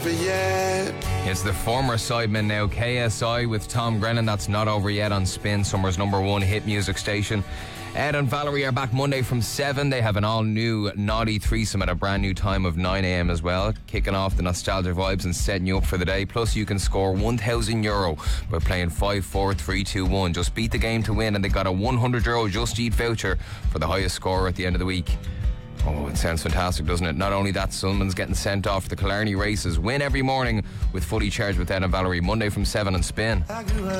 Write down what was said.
It's the former Sidemen now, KSI with Tom Grennan. That's Not Over Yet on Spin, summer's #1 hit music station. Ed and Valerie are back Monday from 7. They have an all-new Naughty Threesome at a brand new time of 9 a.m. as well, kicking off the nostalgia vibes and setting you up for the day. Plus, you can score €1,000 by playing 5, 4, 3, 2, 1. Just beat the game to win, and they got a €100 Just Eat voucher for the highest scorer at the end of the week. Oh, it sounds fantastic, doesn't it? Not only that, someone's getting sent off for the Killarney races. Win every morning with Fully Charged with Ed and Valerie, Monday from 7 on Spin.